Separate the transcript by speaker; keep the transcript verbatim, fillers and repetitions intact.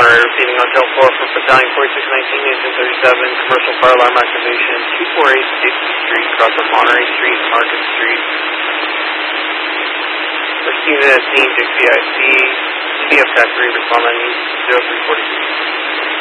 Speaker 1: Alright, repeating on tail four for Battalion forty-six nineteen, engine thirty-seven, commercial fire alarm activation, two forty-eight Safety Street, across of Monterey Street, Market Street. First unit at scene, J C I C, C D F Factory, respond on zero three forty-two.